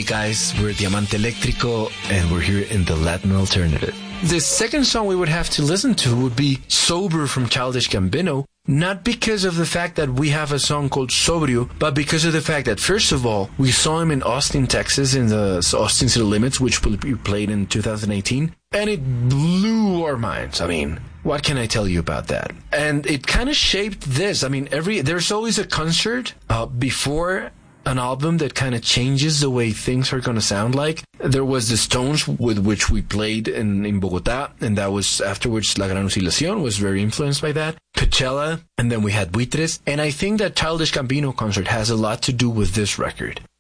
guys, we're Diamante Eléctrico, and we're here in the Latin Alternative. The second song we would have to listen to would be Sober from Childish Gambino, not because of the fact that we have a song called Sobrio, but because of the fact that, first of all, we saw him in Austin, Texas, in the Austin City Limits, which we played in 2018, and it blew our minds. I mean, what can I tell you about that? And it kind of shaped this. I mean, there's always a concert before an album that kind of changes the way things are going to sound like. There was the Stones, with which we played in Bogota, and that was afterwards La Gran Oscilación was very influenced by that. Coachella, and then we had Buitres. And I think that Childish Gambino concert has a lot to do with this record.